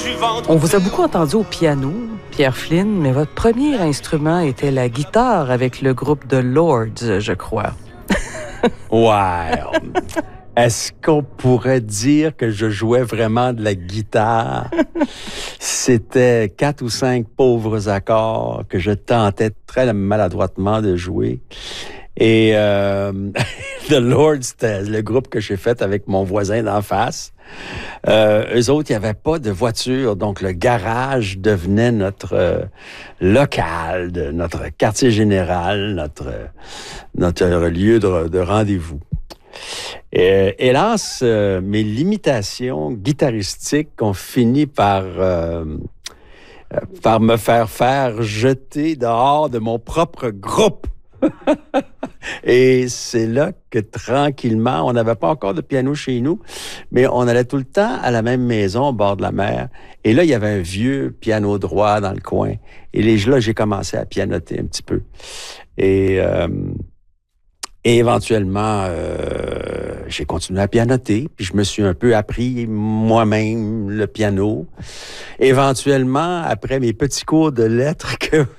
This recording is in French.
On vous a beaucoup entendu au piano, Pierre Flynn, mais votre premier instrument était la guitare avec le groupe The Lords, je crois. Ouais. Est-ce qu'on pourrait dire que je jouais vraiment de la guitare? C'était 4 ou 5 pauvres accords que je tentais très maladroitement de jouer. Et The Lords, c'était le groupe que j'ai fait avec mon voisin d'en face. Eux autres, il n'y avait pas de voiture, donc le garage devenait notre local, notre quartier général, notre lieu de rendez-vous. Hélas, mes limitations guitaristiques ont fini par me faire jeter dehors de mon propre groupe. Et c'est là que tranquillement, on n'avait pas encore de piano chez nous, mais on allait tout le temps à la même maison au bord de la mer. Et là, il y avait un vieux piano droit dans le coin. Et là, j'ai commencé à pianoter un petit peu. Et éventuellement, j'ai continué à pianoter, puis je me suis un peu appris moi-même le piano. Éventuellement, après mes petits cours de lettres que